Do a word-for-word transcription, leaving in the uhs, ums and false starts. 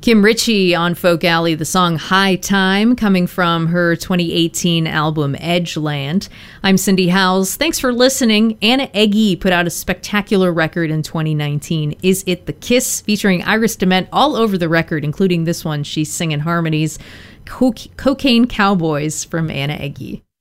Kim Ritchie on Folk Alley, the song High Time, coming from her twenty eighteen album Edgeland. I'm Cindy Howells. Thanks for listening. Anna Egge put out a spectacular record in twenty nineteen, Is It the Kiss, featuring Iris DeMent all over the record, including this one. She's singing harmonies. Co- Cocaine Cowboys from Anna Egge.